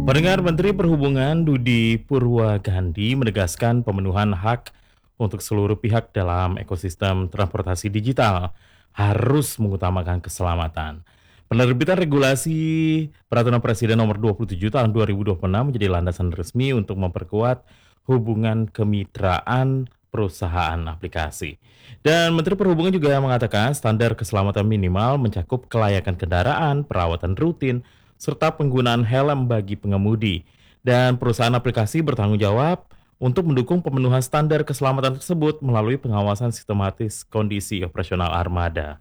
Pendengar Menteri Perhubungan Budi Purwagandi menegaskan pemenuhan hak untuk seluruh pihak dalam ekosistem transportasi digital harus mengutamakan keselamatan. Penerbitan regulasi Peraturan Presiden Nomor 27 Tahun 2026 menjadi landasan resmi untuk memperkuat hubungan kemitraan perusahaan aplikasi. Dan Menteri Perhubungan juga mengatakan standar keselamatan minimal mencakup kelayakan kendaraan, perawatan rutin, serta penggunaan helm bagi pengemudi. Dan perusahaan aplikasi bertanggung jawab untuk mendukung pemenuhan standar keselamatan tersebut melalui pengawasan sistematis kondisi operasional armada.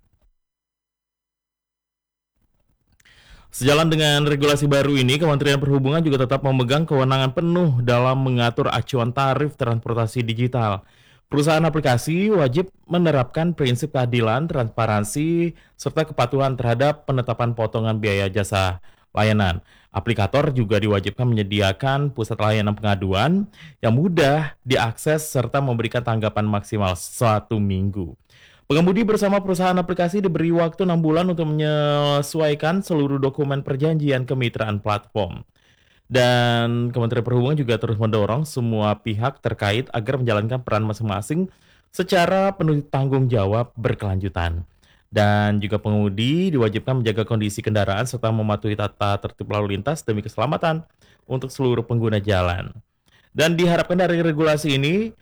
Sejalan dengan regulasi baru ini, Kementerian Perhubungan juga tetap memegang kewenangan penuh dalam mengatur acuan tarif transportasi digital. Perusahaan aplikasi wajib menerapkan prinsip keadilan, transparansi, serta kepatuhan terhadap penetapan potongan biaya jasa layanan. Aplikator juga diwajibkan menyediakan pusat layanan pengaduan yang mudah diakses serta memberikan tanggapan maksimal 1 minggu. Pengemudi bersama perusahaan aplikasi diberi waktu 6 bulan untuk menyesuaikan seluruh dokumen perjanjian kemitraan platform. Dan Kementerian Perhubungan juga terus mendorong semua pihak terkait agar menjalankan peran masing-masing secara penuh tanggung jawab berkelanjutan. Dan juga pengemudi diwajibkan menjaga kondisi kendaraan serta mematuhi tata tertib lalu lintas demi keselamatan untuk seluruh pengguna jalan. Dan diharapkan dari regulasi ini